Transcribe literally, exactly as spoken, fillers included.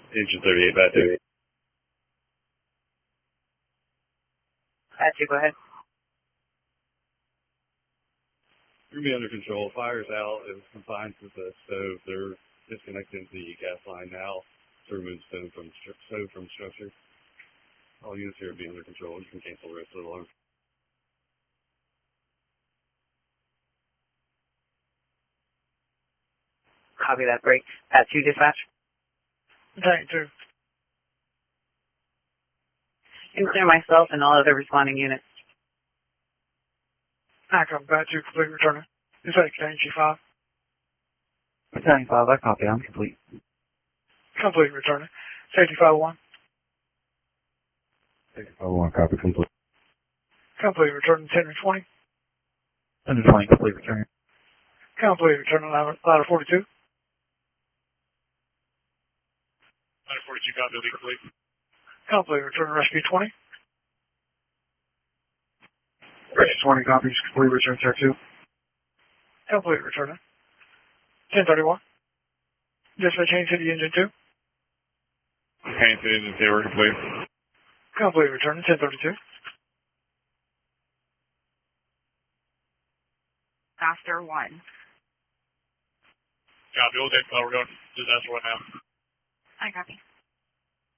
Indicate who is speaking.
Speaker 1: Engine thirty-eight, bad two.
Speaker 2: Bad two, go ahead.
Speaker 1: You're going to be under control. Fire's out. It was confined to the stove. They're disconnecting the gas line now to remove stove from, stove from structure. All units here will be under control. You can cancel the rest of the alarm.
Speaker 2: Copy that, break. Bad two, dispatch.
Speaker 3: Tank two.
Speaker 2: And clear myself and all other responding units.
Speaker 3: Icon, bad two, complete returning. This is K N G five.
Speaker 4: Battalion five, I copy. I'm complete.
Speaker 3: Complete returning. Safety five one.
Speaker 4: Safety five one, copy, complete.
Speaker 3: Complete returning, ten to twenty.
Speaker 4: ten to twenty, complete returning.
Speaker 3: Complete returning, ladder, ladder forty-two.
Speaker 5: Ladder forty-two, copy, will be complete.
Speaker 3: Complete returning, rescue twenty.
Speaker 4: Rescue twenty, copies, complete return, check two.
Speaker 3: Complete returning. ten thirty-one. Dispatch Haines City Engine two.
Speaker 5: Haines City Engine two, we're complete.
Speaker 3: Complete returning, ten thirty-two.
Speaker 6: Disaster one.
Speaker 5: Copy, we'll take, uh, we're going to disaster one now.
Speaker 6: I copy.